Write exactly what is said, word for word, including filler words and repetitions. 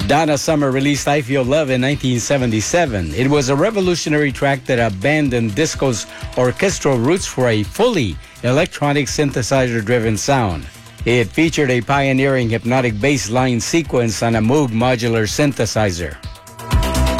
Donna Summer released I Feel Love in nineteen seventy-seven. It was a revolutionary track that abandoned disco's orchestral roots for a fully electronic synthesizer-driven sound. It featured a pioneering hypnotic bass line sequence on a Moog modular synthesizer.